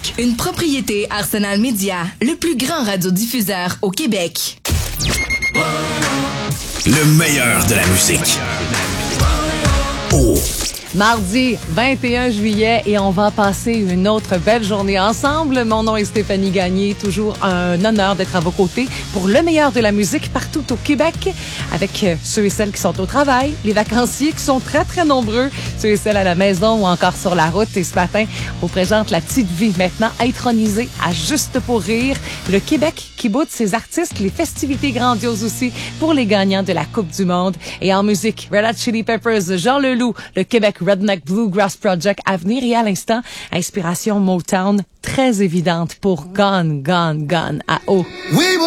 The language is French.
musique. Une propriété Arsenal Media, le plus grand radiodiffuseur au Québec. Le meilleur de la musique. Oh! Mardi 21 juillet et on va passer une autre belle journée ensemble. Mon nom est Stéphanie Gagné. Toujours un honneur d'être à vos côtés pour le meilleur de la musique partout au Québec avec ceux et celles qui sont au travail, les vacanciers qui sont très, très nombreux, ceux et celles à la maison ou encore sur la route. Et ce matin, on vous présente la petite vie maintenant intronisée à Juste pour rire. Le Québec qui boude ses artistes, les festivités grandioses aussi pour les gagnants de la Coupe du Monde. Et en musique, Red Hot Chili Peppers, Jean Leloup, le Québec Redneck Bluegrass Project à venir et à l'instant, inspiration Motown très évidente pour Gone, Gone, Gone à eau.